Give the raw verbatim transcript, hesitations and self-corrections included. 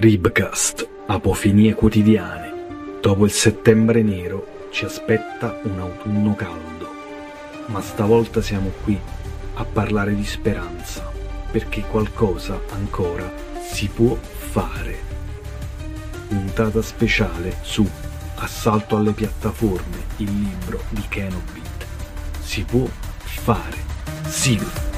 Ribcast, apofinie quotidiane. Dopo il settembre nero ci aspetta un autunno caldo, ma stavolta siamo qui a parlare di speranza, perché qualcosa ancora si può fare. Puntata speciale su Assalto alle piattaforme, il libro di Ken Obit. Si può fare. Sigla.